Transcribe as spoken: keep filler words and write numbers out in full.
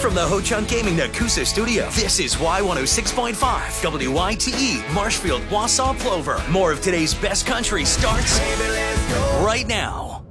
From the Ho Chunk Gaming Nakusa studio, this is Y one oh six point five W I T E, Marshfield, Wausau, Plover. More of today's best country starts right now.